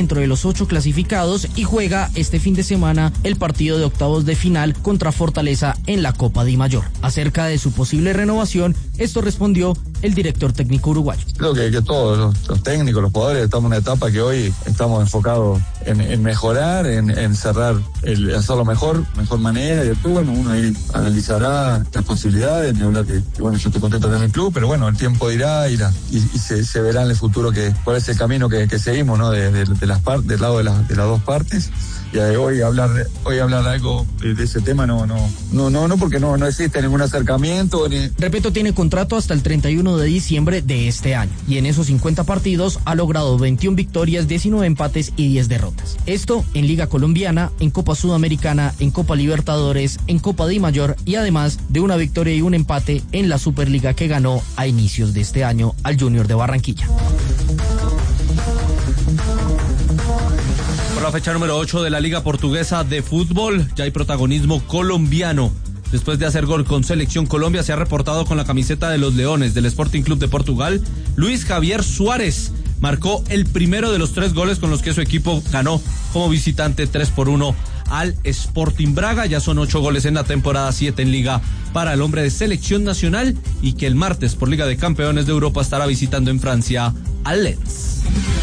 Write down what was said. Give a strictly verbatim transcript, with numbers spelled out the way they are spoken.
dentro de los ocho clasificados y juega este fin de semana el partido de octavos de final contra Fortaleza en la Copa Di Mayor. Acerca de su posible renovación, esto respondió el director técnico uruguayo. Creo que, que todos los, los técnicos, los jugadores, estamos en una etapa que hoy estamos enfocados en, en mejorar, en, en cerrar, el, hacerlo mejor, mejor manera, y después, bueno, uno ahí analizará las posibilidades, de hablar que, que, bueno, yo estoy contento de tener el club, pero bueno, el tiempo dirá, irá, y, y se, se verá en el futuro que, cuál es el camino que, que seguimos, ¿no? De, de, de las partes, del lado de, la, de las dos partes. Y hoy hablar hoy hablar algo de, de ese tema no no no no no porque no no existe ningún acercamiento ni... Repetto tiene contrato hasta el treinta y uno de diciembre de este año y en esos cincuenta partidos ha logrado veintiuna victorias, diecinueve empates y diez derrotas. Esto en Liga Colombiana, en Copa Sudamericana, en Copa Libertadores, en Copa Di Mayor y además de una victoria y un empate en la Superliga que ganó a inicios de este año al Junior de Barranquilla. La fecha número ocho de la Liga Portuguesa de Fútbol, ya hay protagonismo colombiano. Después de hacer gol con Selección Colombia, se ha reportado con la camiseta de los Leones del Sporting Club de Portugal. Luis Javier Suárez marcó el primero de los tres goles con los que su equipo ganó como visitante tres por uno al Sporting Braga. Ya son ocho goles en la temporada, siete en Liga para el hombre de Selección Nacional y que el martes por Liga de Campeones de Europa estará visitando en Francia al Lens.